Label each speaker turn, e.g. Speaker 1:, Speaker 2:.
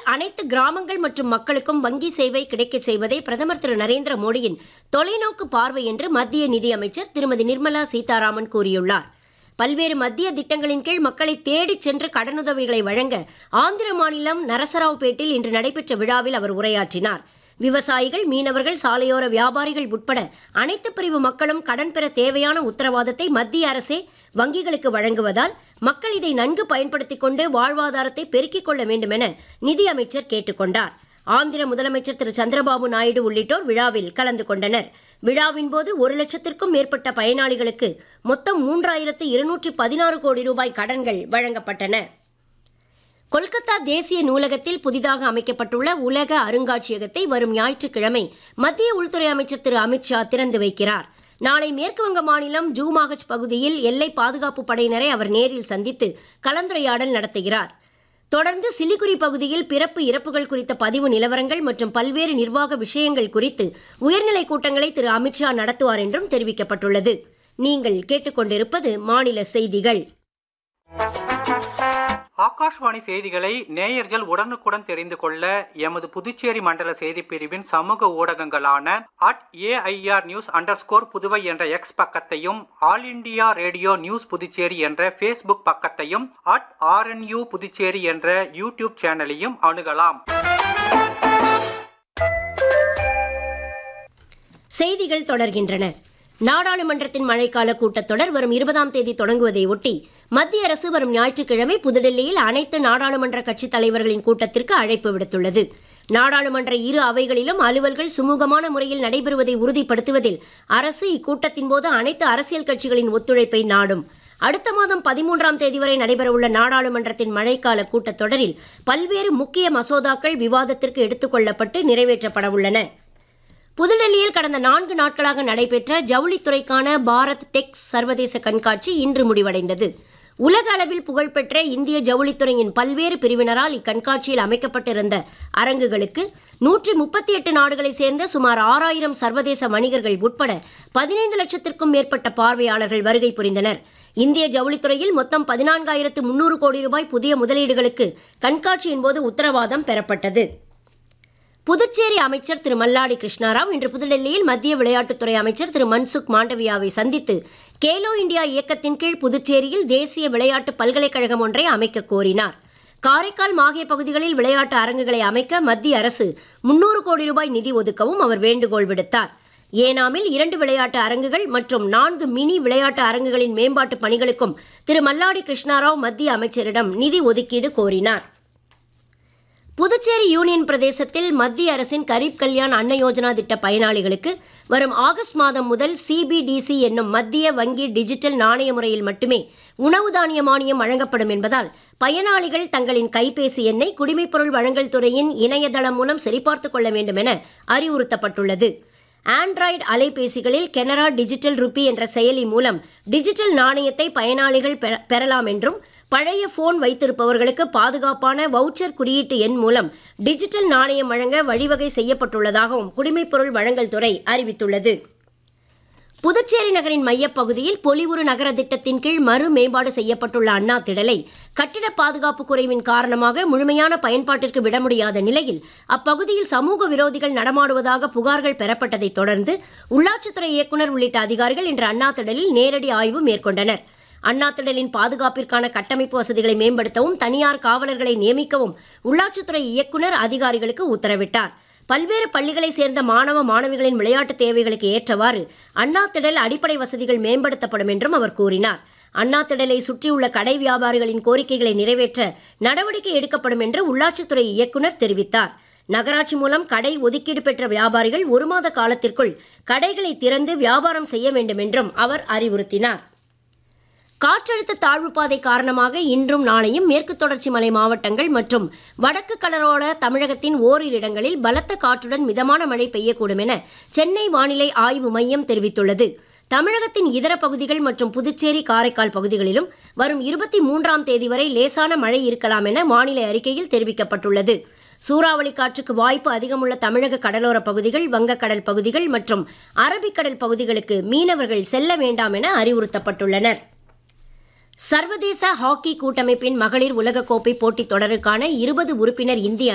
Speaker 1: அனைத்து கிராமங்கள் மற்றும் மக்களுக்கும் வங்கி சேவை கிடைக்கச் செய்வதே பிரதமர் திரு நரேந்திர மோடியின் தொலைநோக்கு பார்வை என்று மத்திய நிதியமைச்சர் திருமதி நிர்மலா சீதாராமன் கூறியுள்ளார். பல்வேறு மத்திய திட்டங்களின் கீழ் மக்களை தேடிச் சென்று கடனுதவிகளை வழங்க ஆந்திர மாநிலம் நரசராவ்பேட்டில் இன்று நடைபெற்ற விழாவில் அவர் உரையாற்றினார். விவசாயிகள், மீனவர்கள், சாலையோர வியாபாரிகள் உட்பட அனைத்து பிரிவு மக்களும் கடன் பெற தேவையான உத்தரவாதத்தை மத்திய அரசே வங்கிகளுக்கு வழங்குவதால் மக்கள் இதை நன்கு பயன்படுத்திக் கொண்டு வாழ்வாதாரத்தை பெருக்கிக் கொள்ள வேண்டும் என நிதியமைச்சர் கேட்டுக் கொண்டார். ஆந்திர முதலமைச்சர் திரு சந்திரபாபு நாயுடு உள்ளிட்டோர் விழாவில் கலந்து கொண்டனர். விழாவின் போது 1,00,000க்கும் மேற்பட்ட பயனாளிகளுக்கு மொத்தம் 3,216 கோடி ரூபாய் கடன்கள் வழங்கப்பட்டன. கொல்கத்தா தேசிய நூலகத்தில் புதிதாக அமைக்கப்பட்டுள்ள உலக அருங்காட்சியகத்தை வரும் ஞாயிற்றுக்கிழமை மத்திய உள்துறை அமைச்சர் திரு அமித்ஷா திறந்து வைக்கிறார். நாளை மேற்குவங்க மாநிலம் ஜூமாகச் பகுதியில் எல்லை பாதுகாப்பு படையினரை அவர் நேரில் சந்தித்து கலந்துரையாடல் நடத்துகிறார். தொடர்ந்து சிலிகுரி பகுதியில் பிறப்பு இறப்புகள் குறித்த பதிவு நிலவரங்கள் மற்றும் பல்வேறு நிர்வாக விஷயங்கள் குறித்து உயர்நிலை கூட்டங்களை திரு அமித்ஷா நடத்துவார் என்றும் தெரிவிக்கப்பட்டுள்ளது. நீங்கள் கேட்டுக்கொண்டிருப்பது மாநில செய்திகள்.
Speaker 2: ஆகாஷ்வாணி செய்திகளை நேயர்கள் உடனுக்குடன் தெரிந்து கொள்ள எமது புதுச்சேரி மண்டல செய்திப் பிரிவின் சமூக ஊடகங்களான @AIRnews_புதுவை என்ற எக்ஸ் பக்கத்தையும், all India radio news Puducherry என்ற ஃபேஸ்புக் பக்கத்தையும், @RNU புதுச்சேரி என்ற யூடியூப் சேனலையும் அணுகலாம்.
Speaker 1: செய்திகள் தொடர்கின்றன. நாடாளுமன்றத்தின் மழைக்கால கூட்டத்தொடர் வரும் 20ஆம் தேதி தொடங்குவதை ஒட்டி மத்திய அரசு வரும் ஞாயிற்றுக்கிழமை புதுடெல்லியில் அனைத்து நாடாளுமன்ற கட்சித் தலைவர்களின் கூட்டத்திற்கு அழைப்பு விடுத்துள்ளது. நாடாளுமன்ற இரு அவைகளிலும் அலுவல்கள் சுமூகமான முறையில் நடைபெறுவதை உறுதிப்படுத்துவதில் அரசு இக்கூட்டத்தின் போது அனைத்து அரசியல் கட்சிகளின் ஒத்துழைப்பை நாடும். அடுத்த மாதம் 13ஆம் தேதி வரை நடைபெறவுள்ள நாடாளுமன்றத்தின் மழைக்கால கூட்டத்தொடரில் பல்வேறு முக்கிய மசோதாக்கள் விவாதத்திற்கு எடுத்துக் கொள்ளப்பட்டு நிறைவேற்றப்பட உள்ளன. புதுடெல்லியில் கடந்த 4 நாட்களாக நடைபெற்ற ஜவுளித்துறைக்கான பாரத் டெக்ஸ் சர்வதேச கண்காட்சி இன்று முடிவடைந்தது. உலக அளவில் புகழ்பெற்ற இந்திய ஜவுளித்துறையின் பல்வேறு பிரிவினரால் இக்கண்காட்சியில் அமைக்கப்பட்டிருந்த அரங்குகளுக்கு 138 நாடுகளைச் சேர்ந்த சுமார் 6,000 சர்வதேச வணிகர்கள் உட்பட 15 லட்சத்திற்கும் மேற்பட்ட பார்வையாளர்கள் வருகை புரிந்தனர். இந்திய ஜவுளித்துறையில் மொத்தம் 14,300 கோடி ரூபாய் புதிய முதலீடுகளுக்கு கண்காட்சியின் போது உத்தரவாதம் பெறப்பட்டது. புதுச்சேரி அமைச்சர் திரு மல்லாடி கிருஷ்ணாராவ் இன்று புதுடெல்லியில் மத்திய விளையாட்டுத்துறை அமைச்சர் திரு மன்சுக் மாண்டவியாவை சந்தித்து கேலோ இண்டியா இயக்கத்தின் கீழ் புதுச்சேரியில் தேசிய விளையாட்டு பல்கலைக்கழகம் ஒன்றை அமைக்க கோரினார். காரைக்கால், மாஹே பகுதிகளில் விளையாட்டு அரங்குகளை அமைக்க மத்திய அரசு 300 கோடி ரூபாய் நிதி ஒதுக்கவும் அவர் வேண்டுகோள் விடுத்தார். ஏனாமில் 2 விளையாட்டு அரங்குகள் மற்றும் 4 மினி விளையாட்டு அரங்குகளின் மேம்பாட்டு பணிகளுக்கும் திரு மல்லாடி கிருஷ்ணாராவ் மத்திய அமைச்சரிடம் நிதி ஒதுக்கீடு கோரினார். புதுச்சேரி யூனியன் பிரதேசத்தில் மத்திய அரசின் கரீப் கல்யாண் அன்ன யோஜனா திட்ட பயனாளிகளுக்கு வரும் ஆகஸ்ட் மாதம் முதல் CBDC என்னும் மத்திய வங்கி டிஜிட்டல் நாணய முறையில் மட்டுமே உணவு தானிய மானியம் வழங்கப்படும் என்பதால் பயனாளிகள் தங்களின் கைபேசி எண்ணை குடிமைப்பொருள் வழங்கல் துறையின் இணையதளம் மூலம் சரிபார்த்துக் கொள்ள வேண்டும் என அறிவுறுத்தப்பட்டுள்ளது. ஆண்ட்ராய்டு அலைபேசிகளில் கெனரா டிஜிட்டல் ருப்பி என்ற செயலி மூலம் டிஜிட்டல் நாணயத்தை பயனாளிகள் பெறலாம் என்றும், பழைய போன் வைத்திருப்பவர்களுக்கு பாதுகாப்பான வவுச்சர் குறியீட்டு எண் மூலம் டிஜிட்டல் நாணயம் வழங்க வழிவகை செய்யப்பட்டுள்ளதாகவும் குடிமைப்பொருள் வழங்கல் துறை அறிவித்துள்ளது. புதுச்சேரி நகரின் மையப்பகுதியில் பொலிவுறு நகர திட்டத்தின் கீழ் மறு மேம்பாடு செய்யப்பட்டுள்ள அண்ணா திடலை கட்டிட பாதுகாப்பு குறைவின் காரணமாக முழுமையான பயன்பாட்டிற்கு விட முடியாத நிலையில் அப்பகுதியில் சமூக விரோதிகள் நடமாடுவதாக புகார்கள் பெறப்பட்டதைத் தொடர்ந்து உள்ளாட்சித்துறை இயக்குநர் உள்ளிட்ட அதிகாரிகள் இன்று அண்ணா திடலில் நேரடி ஆய்வு மேற்கொண்டனர். அண்ணா திடலின் பாதுகாப்பிற்கான கட்டமைப்பு வசதிகளை மேம்படுத்தவும் தனியார் காவலர்களை நியமிக்கவும் உள்ளாட்சித்துறை இயக்குநர் அதிகாரிகளுக்கு உத்தரவிட்டார். பல்வேறு பள்ளிகளை சேர்ந்த மாணவ மாணவிகளின் விளையாட்டு தேவைகளுக்கு ஏற்றவாறு அண்ணா திடல் அடிப்படை வசதிகள் மேம்படுத்தப்படும் என்றும் அவர் கூறினார். அண்ணா திடலை சுற்றியுள்ள கடை வியாபாரிகளின் கோரிக்கைகளை நிறைவேற்ற நடவடிக்கை எடுக்கப்படும் என்று உள்ளாட்சித்துறை இயக்குநர் தெரிவித்தார். நகராட்சி மூலம் கடை ஒதுக்கீடு பெற்ற வியாபாரிகள் 1 மாத காலத்திற்குள் கடைகளை திறந்து வியாபாரம் செய்ய வேண்டும் என்றும் அவர் அறிவுறுத்தினார். காற்றழுத்த தாழ்வு பாதை காரணமாக இன்றும் நாளையும் மேற்கு தொடர்ச்சி மலை மாவட்டங்கள் மற்றும் வடக்கு கடலோர தமிழகத்தின் ஓரிரு இடங்களில் பலத்த காற்றுடன் மிதமான மழை பெய்யக்கூடும் என சென்னை வானிலை ஆய்வு மையம் தெரிவித்துள்ளது. தமிழகத்தின் இதர பகுதிகள் மற்றும் புதுச்சேரி, காரைக்கால் பகுதிகளிலும் வரும் 23ஆம் தேதி வரை லேசான மழை இருக்கலாம் என வானிலை அறிக்கையில் தெரிவிக்கப்பட்டுள்ளது. சூறாவளி காற்றுக்கு வாய்ப்பு அதிகமுள்ள தமிழக கடலோர பகுதிகள், வங்கக்கடல் பகுதிகள் மற்றும் அரபிக்கடல் பகுதிகளுக்கு மீனவர்கள் செல்ல வேண்டாம் என அறிவுறுத்தப்பட்டுள்ளனர். சர்வதேச ஹாக்கி கூட்டமைப்பின் மகளிர் உலகக்கோப்பை போட்டித் தொடருக்கான 20 உறுப்பினர் இந்திய